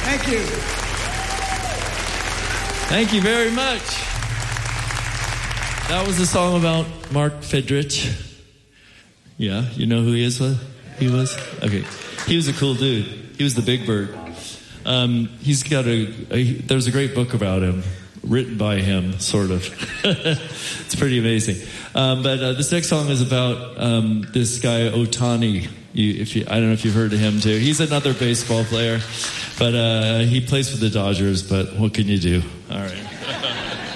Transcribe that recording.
Thank you. Thank you very much. That was a song about Mark Fidrich. Yeah, you know who he is? He was? Okay. He was a cool dude. He was the Big Bird. He's got there's a great book about him, written by him, sort of. It's pretty amazing. But this next song is about this guy, Ohtani. I don't know if you've heard of him too. He's another baseball player, but he plays for the Dodgers, but what can you do? All right.